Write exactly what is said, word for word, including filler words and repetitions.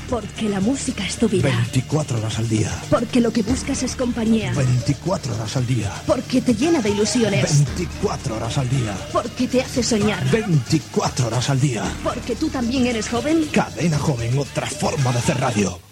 Porque la música es tu vida. veinticuatro horas al día. Porque lo que buscas es compañía. veinticuatro horas al día. Porque te llena de ilusiones. veinticuatro horas al día. Porque te hace soñar. veinticuatro horas al día. Porque tú también eres joven. Cadena Joven, otra forma de hacer radio.